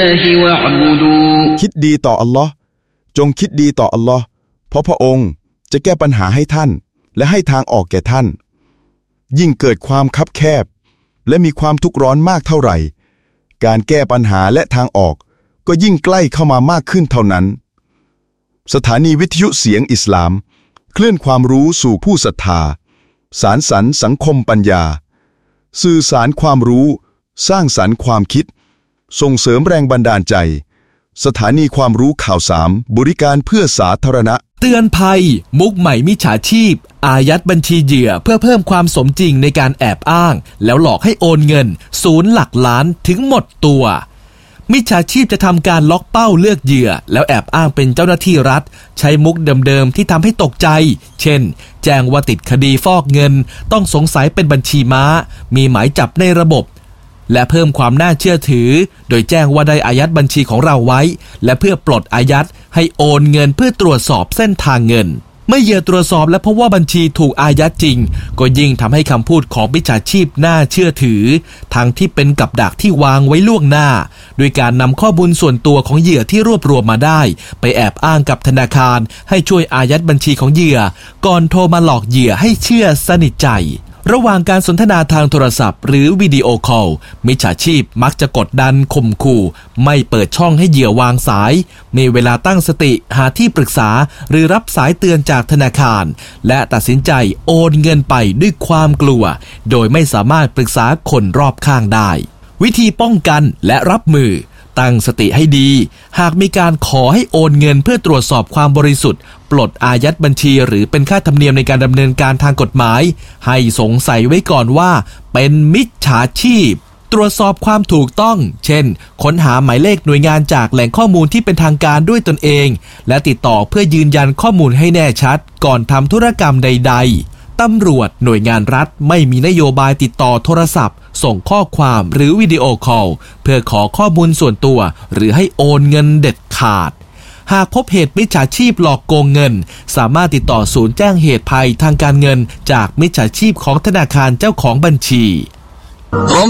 คิดดีต่ออัลลอฮ์จงคิดดีต่ออัลลอฮ์เพราะพระองค์จะแก้ปัญหาให้ท่านและให้ทางออกแก่ท่านยิ่งเกิดความคับแคบและมีความทุกข์ร้อนมากเท่าไหร่การแก้ปัญหาและทางออกก็ยิ่งใกล้เข้ามามากขึ้นเท่านั้นสถานีวิทยุเสียงอิสลามเคลื่อนความรู้สู่ผู้ศรัทธาสานสรรค์สังคมปัญญาสื่อสารความรู้สร้างสรรค์ความคิดส่งเสริมแรงบันดาลใจสถานีความรู้ข่าวสารบริการเพื่อสาธารณะเตือนภัยมุกใหม่มิจฉาชีพอายัดบัญชีเหยื่อเพื่อเพิ่มความสมจริงในการแอบอ้างแล้วหลอกให้โอนเงินศูนย์หลักล้านถึงหมดตัวมิจฉาชีพจะทำการล็อกเป้าเลือกเหยื่อแล้วแอบอ้างเป็นเจ้าหน้าที่รัฐใช้มุกเดิมๆที่ทำให้ตกใจเช่นแจ้งว่าติดคดีฟอกเงินต้องสงสัยเป็นบัญชีม้ามีหมายจับในระบบและเพิ่มความน่าเชื่อถือโดยแจ้งว่าได้อายัดบัญชีของเราไว้และเพื่อปลดอายัดให้โอนเงินเพื่อตรวจสอบเส้นทางเงินเมื่อเหยื่อตรวจสอบและพบว่าบัญชีถูกอายัดจริงก็ยิ่งทำให้คำพูดของมิจฉาชีพน่าเชื่อถือทั้งที่เป็นกับดักที่วางไว้ล่วงหน้าด้วยการนำข้อมูลส่วนตัวของเหยื่อที่รวบรวมมาได้ไปแอบอ้างกับธนาคารให้ช่วยอายัดบัญชีของเหยื่อก่อนโทรมาหลอกเหยื่อให้เชื่อสนิทใจระหว่างการสนทนาทางโทรศัพท์หรือวิดีโอคอลมิจฉาชีพมักจะกดดันข่มขู่ไม่เปิดช่องให้เหยื่อวางสายมีเวลาตั้งสติหาที่ปรึกษาหรือรับสายเตือนจากธนาคารและตัดสินใจโอนเงินไปด้วยความกลัวโดยไม่สามารถปรึกษาคนรอบข้างได้วิธีป้องกันและรับมือตั้งสติให้ดีหากมีการขอให้โอนเงินเพื่อตรวจสอบความบริสุทธิ์ปลดอายัดบัญชีหรือเป็นค่าธรรมเนียมในการดำเนินการทางกฎหมายให้สงสัยไว้ก่อนว่าเป็นมิจฉาชีพตรวจสอบความถูกต้องเช่นค้นหาหมายเลขหน่วยงานจากแหล่งข้อมูลที่เป็นทางการด้วยตนเองและติดต่อเพื่อยืนยันข้อมูลให้แน่ชัดก่อนทำธุรกรรมใดๆตำรวจหน่วยงานรัฐไม่มีนโยบายติดต่อโทรศัพท์ส่งข้อความหรือวิดีโอคอลเพื่อขอข้อมูลส่วนตัวหรือให้โอนเงินเด็ดขาดหากพบเหตุมิจฉาชีพหลอกโกงเงินสามารถติดต่อศูนย์แจ้งเหตุภัยทางการเงินจากมิจฉาชีพของธนาคารเจ้าของบัญชี